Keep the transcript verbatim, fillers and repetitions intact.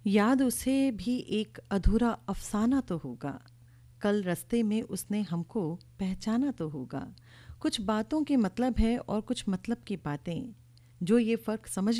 याद उसे भी एक अधूरा अफ़साना तो होगा, कल रास्ते में उसने हमको पहचाना तो होगा। कुछ बातों के मतलब है और कुछ मतलब की बातें, जो ये फ़र्क समझ